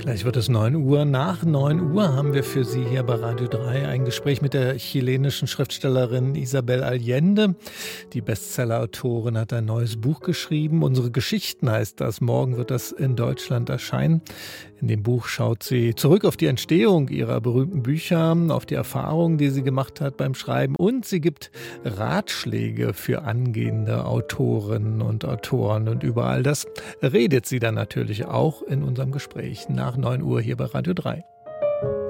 Gleich wird es 9 Uhr. Nach 9 Uhr haben wir für Sie hier bei Radio 3 ein Gespräch mit der chilenischen Schriftstellerin Isabel Allende. Die Bestsellerautorin hat ein neues Buch geschrieben. Unsere Geschichten heißt das. Morgen wird das in Deutschland erscheinen. In dem Buch schaut sie zurück auf die Entstehung ihrer berühmten Bücher, auf die Erfahrungen, die sie gemacht hat beim Schreiben. Und sie gibt Ratschläge für angehende Autorinnen und Autoren. Und über all das redet sie dann natürlich auch in unserem Gespräch nach 9 Uhr hier bei Radio 3.